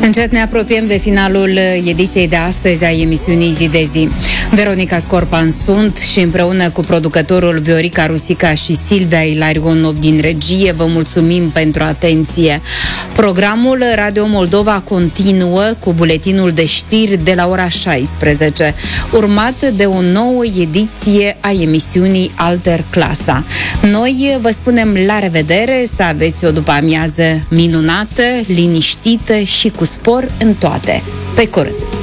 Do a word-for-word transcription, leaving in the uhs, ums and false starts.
Încet ne apropiem de finalul ediției de astăzi a emisiunii Zi de Zi. Veronica Scorpan sunt și împreună cu producătorul Viorica Rusica și Silvia Ilarionov din regie vă mulțumim pentru atenție. Programul Radio Moldova continuă cu buletinul de știri de la ora șaisprezece, urmat de o nouă ediție a emisiunii Alter Clasa. Noi vă spunem la revedere, să aveți o după-amiază minunată, liniștită și cu spor în toate. Pe curând!